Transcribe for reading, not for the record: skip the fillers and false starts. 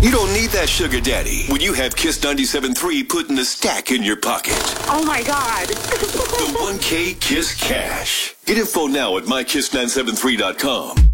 You don't need that sugar daddy when you have Kiss 97.3 putting the stack in your pocket. Oh, my God. The 1K Kiss Cash. Get info now at mykiss973.com.